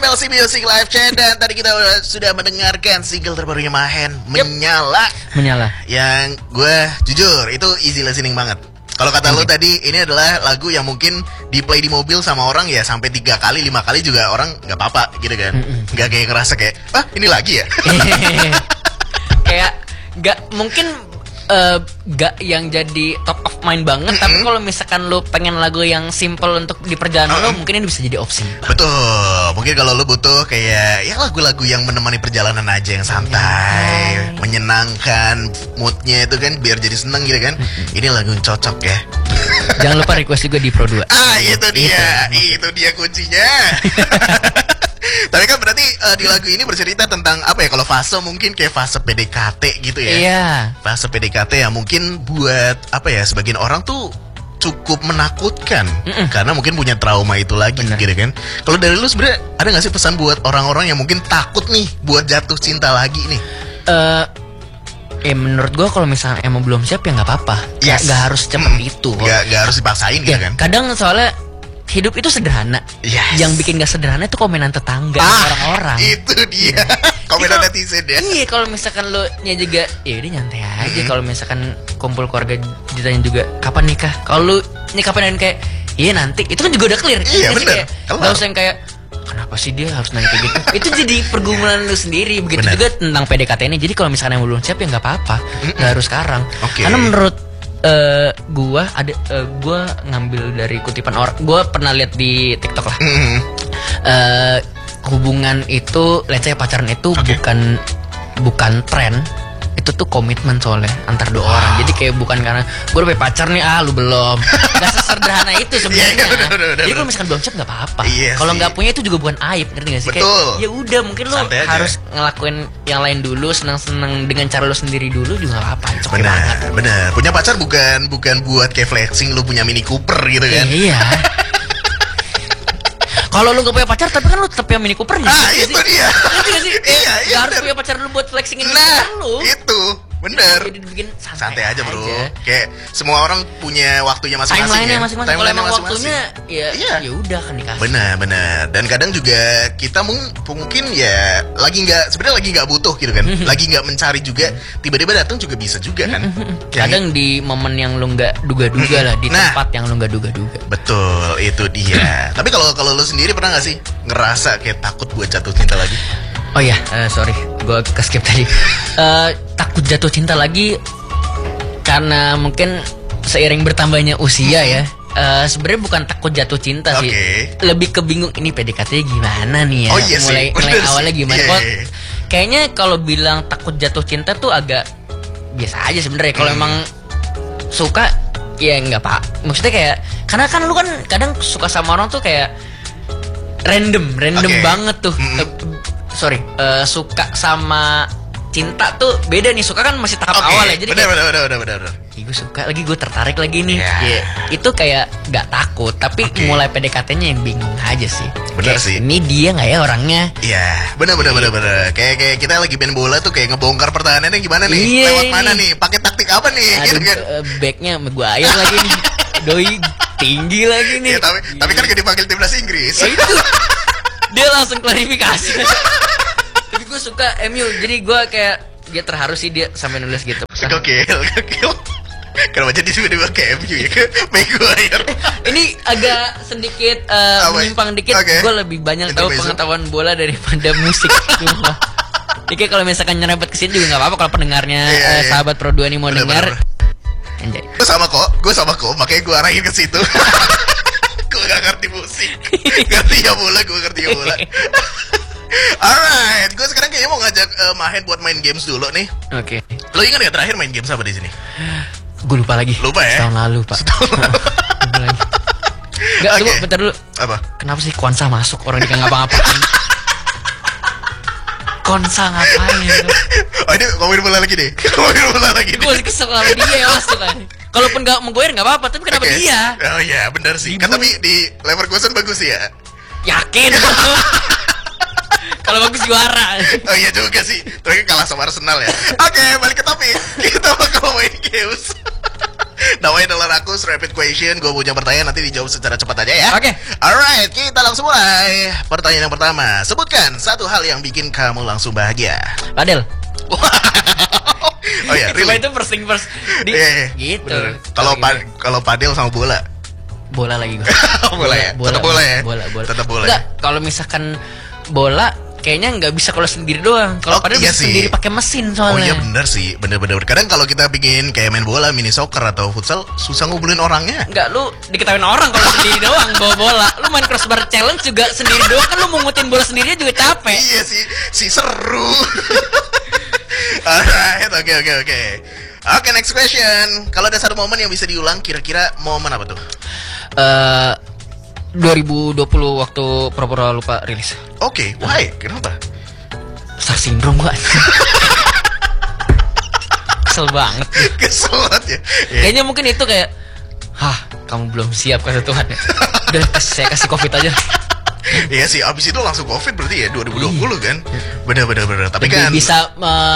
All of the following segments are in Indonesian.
LC Music Live Chat. Dan tadi kita sudah mendengarkan single terbarunya Mahen, Menyala. Yang gue jujur itu easy listening banget. Kalau kata lo tadi, ini adalah lagu yang mungkin di play di mobil sama orang ya sampai 3 kali, 5 kali juga orang gak apa-apa gitu kan. Gak kayak ngerasa kayak, ini lagi ya. Kayak gak mungkin gak yang jadi top of mind banget. Tapi kalau misalkan lo pengen lagu yang simple untuk di perjalanan lo, mungkin ini bisa jadi opsi. Betul. Mungkin kalau lo butuh kayak ya lagu-lagu yang menemani perjalanan aja, yang santai, menyenangkan, moodnya itu kan biar jadi seneng gitu kan. Ini lagu yang cocok ya. Jangan lupa request juga di Pro 2. Itu dia kuncinya. Tapi kan berarti di lagu ini bercerita tentang apa ya? Kalau fase mungkin kayak fase PDKT gitu ya. Iya. Fase PDKT yang mungkin buat apa ya? Sebagian orang tuh cukup menakutkan karena mungkin punya trauma itu lagi. Bener. Gitu kan. Kalau dari lu sebenarnya ada nggak sih pesan buat orang-orang yang mungkin takut nih buat jatuh cinta lagi nih? Menurut gue kalau misalnya emang belum siap ya nggak apa-apa. Yes. Gak harus cepet itu. Gak harus dipaksain gitu kan. Kadang soalnya hidup itu sederhana. Yes. Yang bikin gak sederhana itu komenan tetangga orang-orang. Itu dia. Komenan netizen ya. Iya, kalau misalkan lo nya juga ya udah nyantai aja. Kalau misalkan kumpul keluarga ditanya juga kapan nikah. Kalau lu nih kapan kayak iya nanti. Itu kan juga udah clear. Iya benar. Gak usah yang kayak kenapa sih dia harus nanya kayak gitu. Itu jadi pergumulan lu sendiri. Begitu juga tentang PDKT ini. Jadi kalau misalkan yang belum siap ya nggak apa-apa. Nggak harus sekarang. Karena menurut gua ngambil dari kutipan orang, gua pernah lihat di TikTok lah. Hubungan itu, let's say pacaran itu bukan tren, itu tuh komitmen soalnya antar dua orang. Jadi kayak bukan karena gue udah pacar nih, lu belum. Gak sesederhana itu sebenarnya. Jadi kalau misalkan belum siap nggak apa-apa. Kalau nggak punya itu juga bukan aib, ngerti gak sih? Betul. Kayak ya udah mungkin lo harus ngelakuin yang lain dulu, senang-senang dengan cara lo sendiri dulu juga nggak apa-apa. Bener. Punya pacar bukan buat kayak flexing lu punya Mini Cooper gitu kan? Iya. Kalau lu gak punya pacar, tapi kan lu tetap punya Mini Coopernya. Itu dia. Iya. Gak harus punya pacar dulu buat flexingin lu. Itu bener. Jadi dibikin santai aja bro. Kayak semua orang punya waktunya masing-masing. Timeline-nya masing-masing. Kalau emang waktunya ya udah kan dikasih. Bener. Dan kadang juga kita mungkin ya sebenarnya lagi nggak butuh gitu kan. Lagi nggak mencari juga. Tiba-tiba datang juga bisa juga kan. Kadang di momen yang lu nggak duga-duga lah, di tempat yang lu nggak duga-duga. Betul, itu dia. Tapi kalau lu sendiri pernah nggak sih ngerasa kayak takut buat jatuh cinta lagi? Oh iya, sorry, gue keskip tadi. Takut jatuh cinta lagi karena mungkin seiring bertambahnya usia ya. Sebenarnya bukan takut jatuh cinta sih, lebih ke bingung ini PDKT-nya gimana nih ya. Mulai awalnya gimana? Kayaknya kalau bilang takut jatuh cinta tuh agak biasa aja sebenarnya. Kalau emang suka ya nggak pak. Maksudnya kayak karena kan lu kan kadang suka sama orang tuh kayak random banget tuh. Suka sama cinta tuh beda nih. Suka kan masih tahap awal ya. Jadi bener. Gue suka lagi, gue tertarik lagi nih. Itu kayak gak takut, tapi mulai PDKT-nya yang bingung aja sih. Bener kayak, sih. Ini dia gak ya orangnya? Iya, bener. Kayak kita lagi main bola tuh kayak ngebongkar pertahanannya gimana nih? Lewat mana nih? Pakai taktik apa nih? Aduh, gitu kan? Backnya Maguire lagi nih. Doi tinggi lagi nih. Tapi kan gak dipanggil timnas Inggris. Itu dia langsung klarifikasi. Tapi gue suka MU, jadi gue kayak dia terharu sih dia sampai nulis gitu. Gokil. Kenapa jadi tiba-tiba ke MU ya, ke Maguire? Ini agak sedikit menyimpang dikit. Gue lebih banyak tahu pengetahuan bola daripada musik. Jadi kalau misalkan nyerempet kesini juga nggak apa-apa kalau pendengarnya sahabat Pro 2 ini mau dengar. Anjay. Gue sama kok, makanya gue arahin ke situ. Gue gak ngerti musik, ngerti ya bola. Alright, gue sekarang kayaknya mau ngajak Mahen buat main games dulu nih. Oke. Lo ingat ya terakhir main games apa di sini? Gue lupa lagi. Lupa ya? Setahun lalu pak. Enggak, tunggu bentar dulu. Apa? Kenapa sih Konsa masuk orang dia ngapa-ngapain? Konsa ngapain? Oh ini ngomongin bola lagi nih. Gue masih kesel sama dia masuk kan. Kalaupun gak menggoyer gak apa-apa, tapi kenapa dia? Oh iya benar sih. Kan tapi di Leverkusen bagus ya. Yakin? Kalau bagus juara. Oh iya juga sih. Terakhir kalah sama Arsenal ya. Oke, balik ke topik. Kita bakal main games. Namanya adalah Rakus Rapid Question. Gue punya pertanyaan, nanti dijawab secara cepat aja ya. Oke. Alright, kita langsung mulai. Pertanyaan yang pertama, sebutkan satu hal yang bikin kamu langsung bahagia. Padel. Oh ya, really? Itu first di gitu. Kalau padel sama bola. Bola lagi gue. Bola ya. Tetap bola ya. Tetap bola. Enggak, kalau misalkan bola kayaknya nggak bisa kalau sendiri doang. Kalau padahal bisa sendiri pakai mesin soalnya. Oh iya benar sih, benar. Kadang kalau kita bikin kayak main bola, mini soccer atau futsal, susah ngumpulin orangnya. Enggak, lu diketawain orang kalau sendiri doang bawa bola. Lu main crossbar challenge juga sendiri doang kan, lu mungutin bola sendiri juga capek. Iya sih seru. Alright, oke. Oke, next question. Kalau ada satu momen yang bisa diulang, kira-kira momen apa tuh? 2020 waktu Pura-Pura Lupa rilis. Oke, why? Kenapa? Star syndrome gua. Kesel banget. Kesel banget ya. Kayaknya mungkin itu kayak, kamu belum siap kata Tuhan ya. Udah saya kasih COVID aja. Iya sih, abis itu langsung COVID berarti ya 2020 kan. Bener. Tapi kan bisa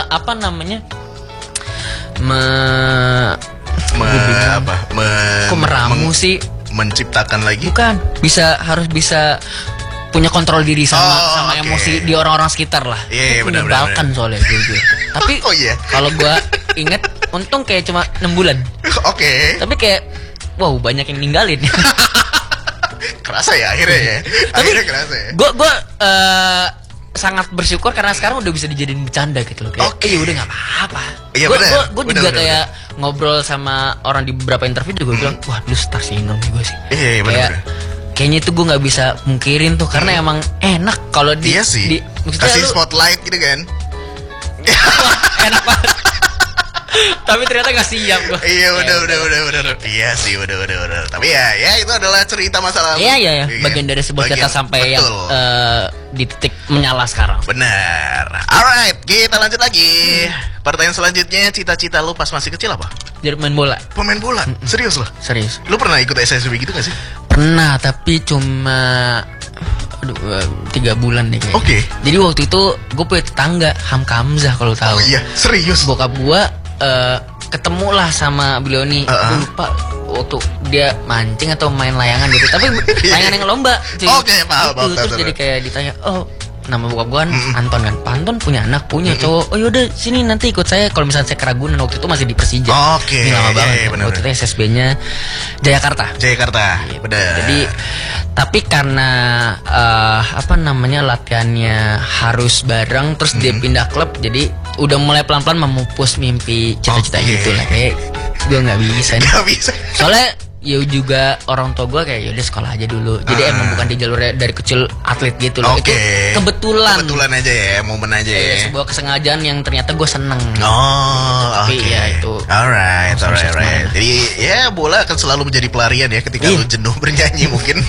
kok meramu sih? Menciptakan lagi? Bukan, harus bisa punya kontrol diri sama emosi di orang-orang sekitar lah. Iya, benar. Menyebalkan soalnya gue. Tapi kalau gue inget, untung kayak cuma 6 bulan. Oke. Tapi kayak, wow, banyak yang ninggalin. Kerasa ya akhirnya ya. Akhirnya kerasa ya. Gue sangat bersyukur karena sekarang udah bisa dijadiin bercanda gitu loh. Kayak, udah nggak apa-apa. Iya, gue juga kayak ngobrol sama orang di beberapa interview juga bilang, wah dulu star syndrome gue sih. Iya, benar. Kayaknya itu gue nggak bisa mungkirin tuh karena emang enak kalau kasih spotlight gitu kan. Wah, enak banget. Tapi ternyata gak siap gue. Iya udah. Iya sih udah. Tapi ya itu adalah cerita masa lalu. Iya. Bagian dari sebuah cerita sampai yang di titik menyala sekarang. Benar. Alright, kita lanjut lagi. Pertanyaan selanjutnya, cita-cita lu pas masih kecil apa? Jadi main bola. Pemain bola? Serius lo? Serius. Lu pernah ikut SSB gitu gak sih? Pernah, tapi cuma 3 bulan deh kayaknya. Oke. Jadi waktu itu gue punya tetangga Hamka Hamzah kalau tahu. Oh iya, serius. Bokap gue ketemu lah sama beliau nih. Gue lupa waktu dia mancing atau main layangan gitu. Tapi layangan yang lomba. Oke, paham. Terus jadi kayak ditanya, nama bokap gue kan Anton kan. Pak Anton punya anak, punya cowok. Oh yaudah sini nanti ikut saya. Kalau misalnya saya ke Ragunan, waktu itu masih di Persija. Oke. Ini lama banget. Bener. Waktu itu SSB-nya Jayakarta. Benar. Jadi tapi karena latihannya harus bareng, terus dia pindah klub, jadi udah mulai pelan-pelan memupus mimpi cita-cita gitu lah. Kayak gue nggak bisa. Soalnya ya juga orang tua gue kayak yaudah sekolah aja dulu. Jadi emang bukan di jalurnya dari kecil atlet gitu loh. Itu kebetulan aja ya, momen aja ya. Sebuah kesengajaan yang ternyata gue seneng. Tapi ya itu. Alright. Jadi ya bola akan selalu menjadi pelarian ya ketika lu jenuh bernyanyi mungkin.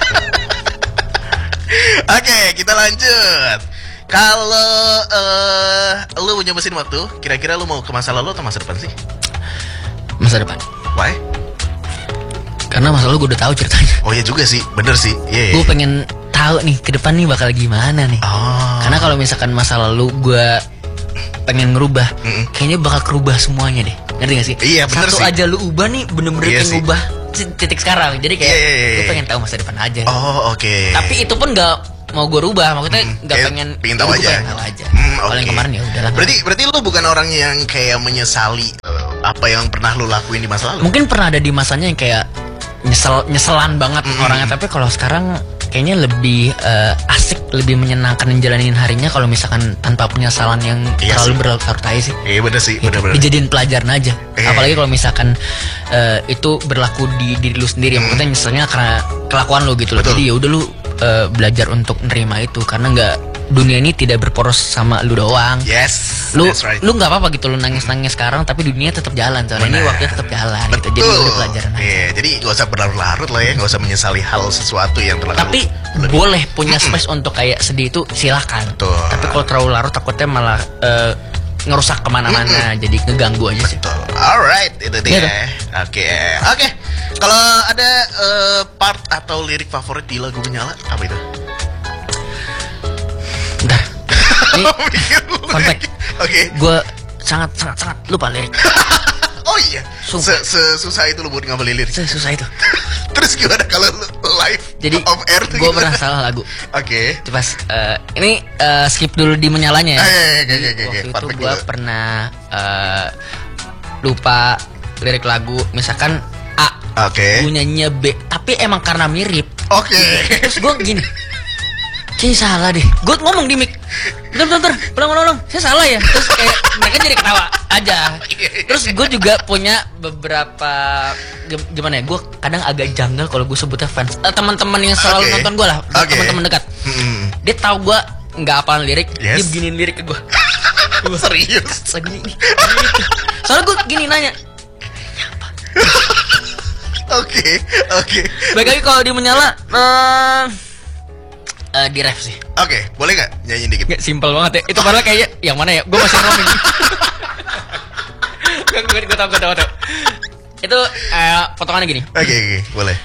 Oke, kita lanjut. Kalau lu punya mesin waktu, kira-kira lu mau ke masa lalu atau masa depan sih? Masa depan. Why? Karena masa lalu gue udah tahu ceritanya. Oh iya juga sih, bener sih. Gue pengen tahu nih ke depan nih bakal gimana nih. Karena kalau misalkan masa lalu gue pengen ngerubah, kayaknya bakal kerubah semuanya deh. Ngerti gak sih? Iya bener sih. Satu aja lu ubah nih bener-bener kayak ngubah titik sekarang. Jadi kayak gue pengen tahu masa depan aja. Oke. Tapi itu pun gak mau gue rubah, maksudnya nggak pengen tahu aja. Kalau yang kemarin ya udahlah. Berarti lu bukan orang yang kayak menyesali apa yang pernah lu lakuin di masa lalu? Mungkin pernah ada di masanya yang kayak nyeselan banget orangnya, tapi kalau sekarang kayaknya lebih asik, lebih menyenangkan menjalanin harinya kalau misalkan tanpa penyesalan yang terlalu berlarut-larut aja sih. Iya bener sih, bener. Dijadiin pelajaran aja. Apalagi kalau misalkan itu berlaku di diri lu sendiri, maksudnya nyeselnya karena kelakuan lu gitu loh. Jadi ya udah lu belajar untuk nerima itu, karena dunia ini tidak berporos sama lu doang. Yes. Lu nggak apa-apa gitu, lu nangis sekarang, tapi dunia tetap jalan. Soalnya ini waktunya tetap jalan. Gitu. Jadi udah pelajaran aja. Jadi gak usah berlarut-larut lah ya, gak usah menyesali hal sesuatu yang telah. Tapi boleh punya space untuk kayak sedih itu silahkan. Tapi kalau terlalu larut takutnya malah ngerusak kemana-mana, jadi ngeganggu aja sih. Alright, itu dia. Oke. Kalau ada part atau lirik favorit di lagu Menyala, apa itu? Bentar. Ini fun fact. Oke. Gue sangat lupa lirik. Oh iya. Susah itu lu buat ngapalin lirik. Susah itu. Terus gimana kalau lu live? Jadi off air tuh gue pernah salah lagu. Oke. Pas ini skip dulu di menyalanya ya. Waktu itu gue pernah lupa lirik lagu, misalkan A. Oke. Gue nyanyinya B, tapi emang karena mirip. Oke. Terus gue gini, kayaknya salah deh. Gue ngomong di mic, bentar, ulang, saya salah ya. Terus kayak mereka jadi ketawa aja. Terus gue juga punya beberapa gimana ya? Gue kadang agak janggal kalau gue sebutnya fans. Teman-teman yang selalu nonton gue lah, teman-teman dekat. Dia tahu gue nggak hafal lirik, dia beginiin lirik ke gue. Serius? Lagi ini. Soalnya gue gini nanya. Oke. Baik lagi kalau di menyala. Di ref sih. Oke, boleh nggak nyanyi dikit? Nggak, simpel banget ya. Itu padahal kayaknya yang mana ya? Gue masih ngomong. Gue tahu. Itu potongannya gini. Oke, boleh.